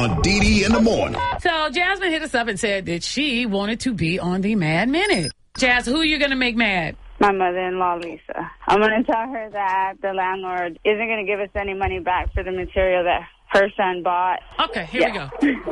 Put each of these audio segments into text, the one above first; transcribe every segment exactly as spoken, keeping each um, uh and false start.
on D D in the morning. So Jasmine hit us up and said that she wanted to be on the Mad Minute. Jazz, who are you going to make mad? My mother-in-law, Lisa. I'm going to tell her that the landlord isn't going to give us any money back for the material that her son bought. Okay, here Yeah. we go.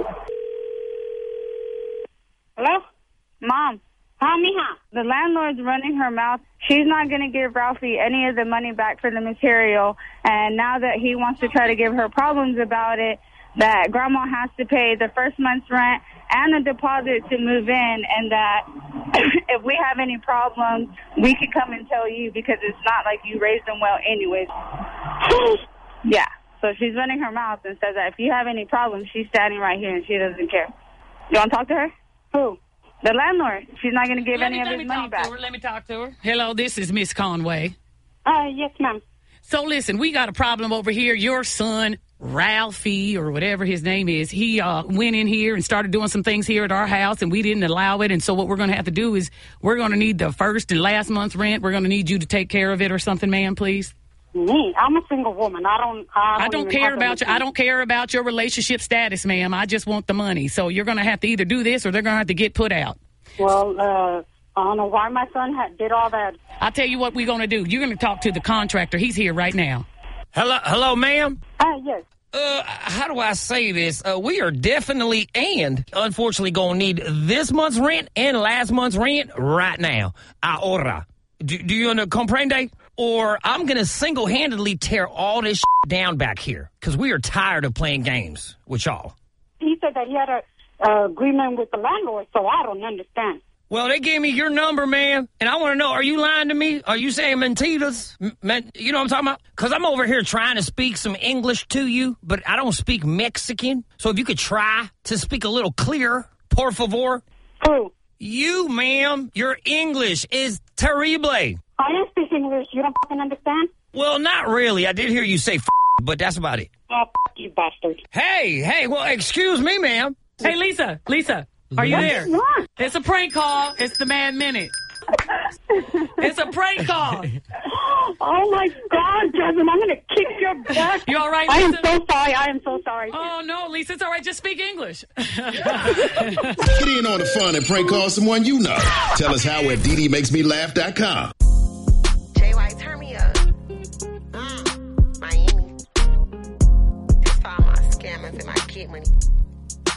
Hello? Mom. Hi, mija. The landlord's running her mouth. She's not going to give Ralphie any of the money back for the material. And now that he wants to try to give her problems about it, that Grandma has to pay the first month's rent and the deposit to move in, and that if we have any problems, we can come and tell you because it's not like you raised them well anyways. Yeah. So she's running her mouth and says that if you have any problems, she's standing right here and she doesn't care. You want to talk to her? Who? The landlord. She's not going to give Let any me, of let his me money talk back. to her. Let me talk to her. Hello, this is Miss Conway. Uh, yes, ma'am. So listen, we got a problem over here. Your son, Ralphie, or whatever his name is, he uh, went in here and started doing some things here at our house, and we didn't allow it. And so what we're going to have to do is we're going to need the first and last month's rent. We're going to need you to take care of it or something, ma'am, please. Me? I'm a single woman. I don't. I don't, I don't even care have about you. I don't care about your relationship status, ma'am. I just want the money. So you're going to have to either do this or they're going to have to get put out. Well, uh, I don't know why my son had, did all that. I'll tell you what we're going to do. You're going to talk to the contractor. He's here right now. Hello, hello, ma'am. Uh, yes. Uh, how do I say this? Uh, we are definitely and unfortunately going to need this month's rent and last month's rent right now. Ahora. Do, do you under comprende? Or I'm going to single-handedly tear all this shit down back here because we are tired of playing games with y'all. He said that he had a uh, agreement with the landlord, so I don't understand. Well, they gave me your number, man, and I want to know, are you lying to me? Are you saying mentiras? M- men- you know what I'm talking about? Because I'm over here trying to speak some English to you, but I don't speak Mexican. So if you could try to speak a little clearer, por favor. Who? You, ma'am, your English is terrible. I don't speak English. You don't fucking understand? Well, not really. I did hear you say f***, but that's about it. Oh, f- you bastard. Hey, hey, well, excuse me, ma'am. Hey, Lisa, Lisa, are you What there? do you want? It's a prank call. It's the Mad Minute. It's a prank call. Oh, my God, Jasmine, I'm going to kick your butt. You all right, I am Lisa? so sorry. I am so sorry. Oh, no, Lisa, it's all right. Just speak English. Get in on the fun and prank call someone you know. Tell us how at D D makes me laugh dot com. J Y, turn me up. Mm, Miami. That's for all my scammers and my kid money.